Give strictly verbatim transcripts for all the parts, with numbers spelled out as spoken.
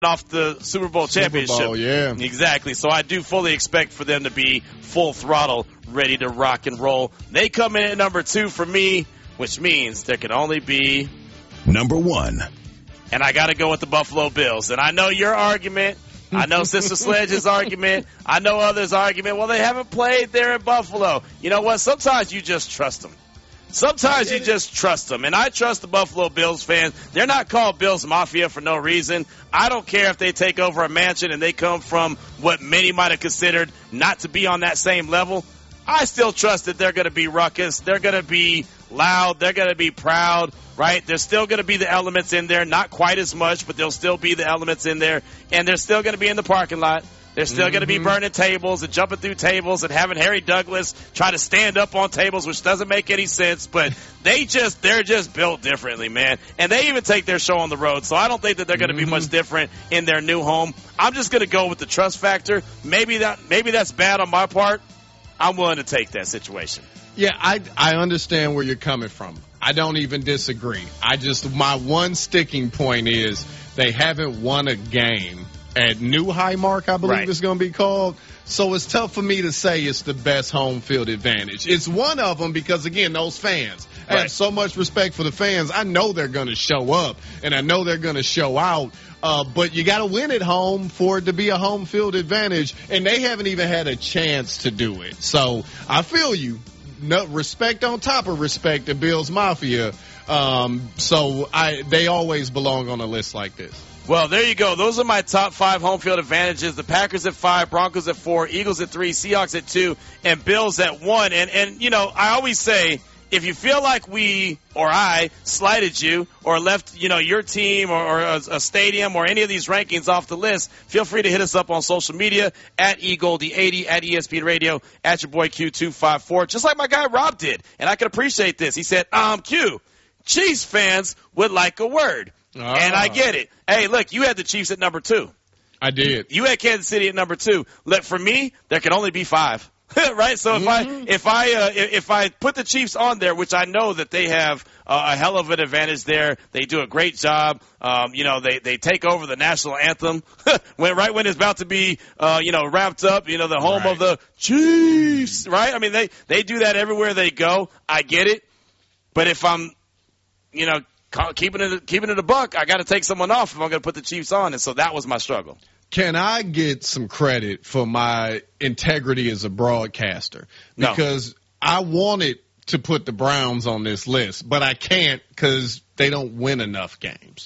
off the Super Bowl Super championship. Bowl, yeah. Exactly. So I do fully expect for them to be full throttle, ready to rock and roll. They come in at number two for me, which means there can only be number one. And I got to go with the Buffalo Bills. And I know your argument. I know Sister Sledge's argument. I know others' argument. Well, they haven't played there in Buffalo. You know what? Sometimes you just trust them. Sometimes you just trust them, and I trust the Buffalo Bills fans. They're not called Bills Mafia for no reason. I don't care if they take over a mansion and they come from what many might have considered not to be on that same level. I still trust that they're going to be ruckus. They're going to be loud. They're going to be proud, right? There's still going to be the elements in there, not quite as much, but there'll still be the elements in there, and they're still going to be in the parking lot. They're still mm-hmm. going to be burning tables and jumping through tables and having Harry Douglas try to stand up on tables, which doesn't make any sense. But they just, they're just built differently, man. And they even take their show on the road. So I don't think that they're going to mm-hmm. be much different in their new home. I'm just going to go with the trust factor. Maybe that, maybe that's bad on my part. I'm willing to take that situation. Yeah, I, I understand where you're coming from. I don't even disagree. I just, my one sticking point is they haven't won a game at New Highmark, I believe right. it's going to be called. So it's tough for me to say it's the best home field advantage. It's one of them because, again, those fans. I right. have so much respect for the fans. I know they're going to show up, and I know they're going to show out. Uh, but you got to win at home for it to be a home field advantage, and they haven't even had a chance to do it. So I feel you. No, respect on top of respect to Bills Mafia. Um, so I they always belong on a list like this. Well, there you go. Those are my top five home field advantages. The Packers at five, Broncos at four, Eagles at three, Seahawks at two, and Bills at one. And, and you know, I always say, if you feel like we or I slighted you or left, you know, your team or, or a, a stadium or any of these rankings off the list, feel free to hit us up on social media at E Goldie eighty, at E S P N Radio, at your boy Q two five four, just like my guy Rob did. And I can appreciate this. He said, um, Q, Chiefs fans would like a word. Oh. And I get it. Hey, look, you had the Chiefs at number two. I did. You had Kansas City at number two. Look, for me, there can only be five. Right? So if mm-hmm. I if I uh, if I put the Chiefs on there, which I know that they have uh, a hell of an advantage there, they do a great job. Um, you know, they they take over the national anthem when right when it's about to be uh, you know wrapped up. You know, the home right. of the Chiefs. Right? I mean, they they do that everywhere they go. I get it, but if I'm you know keeping it keeping it a buck, I got to take someone off if I'm going to put the Chiefs on, and so that was my struggle. Can I get some credit for my integrity as a broadcaster? Because no. I wanted to put the Browns on this list, but I can't because they don't win enough games.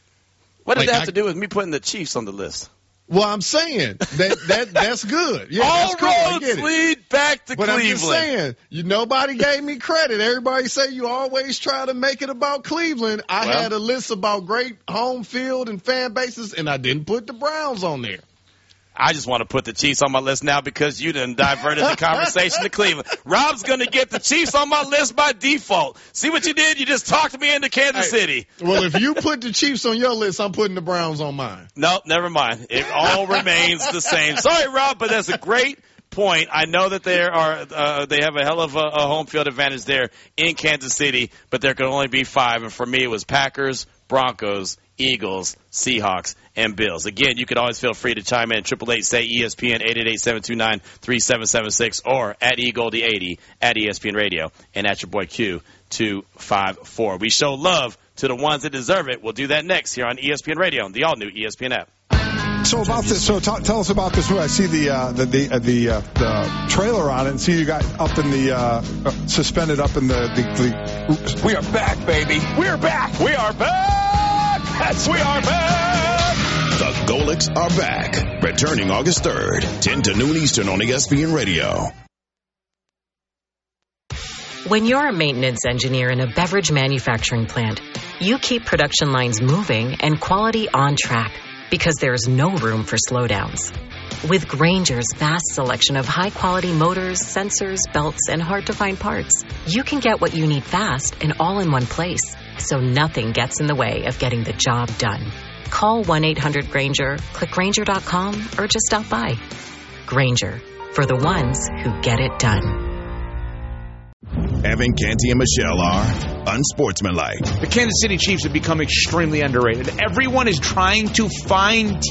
What does like that have I, to do with me putting the Chiefs on the list? Well, I'm saying that that that's good. Yeah, all that's cool. roads lead back to but Cleveland. I'm just saying, you nobody gave me credit. Everybody say you always try to make it about Cleveland. I well, had a list about great home field and fan bases, and I didn't put the Browns on there. I just want to put the Chiefs on my list now because you done diverted the conversation to Cleveland. Rob's going to get the Chiefs on my list by default. See what you did? You just talked me into Kansas hey, City. Well, if you put the Chiefs on your list, I'm putting the Browns on mine. No, never mind. It all remains the same. Sorry, Rob, but that's a great point. I know that they are uh, they have a hell of a, a home field advantage there in Kansas City, but there could only be five. And for me, it was Packers, Broncos, Eagles, Seahawks, and Bills. Again, you can always feel free to chime in. eight eight eight, say E S P N, eight eight eight, seven two nine, three seven seven six, or at E Goldie eighty, at E S P N Radio, and at your boy Q two five four. We show love to the ones that deserve it. We'll do that next here on E S P N Radio and the all-new E S P N app. So about this, so t- tell us about this movie. I see the uh, the the, uh, the, uh, the trailer on it, and see you got up in the uh, uh, suspended up in the, the, the. We are back, baby. We are back. We are back. Yes, we are back. The Golics are back, returning August third, ten to noon Eastern on E S P N Radio. When you're a maintenance engineer in a beverage manufacturing plant, you keep production lines moving and quality on track, because there's no room for slowdowns. With Grainger's vast selection of high-quality motors, sensors, belts, and hard-to-find parts, you can get what you need fast and all in one place, so nothing gets in the way of getting the job done. Call one eight hundred Grainger, click Grainger dot com, or just stop by. Grainger, for the ones who get it done. Evan, Canty, and Michelle are unsportsmanlike. The Kansas City Chiefs have become extremely underrated. Everyone is trying to find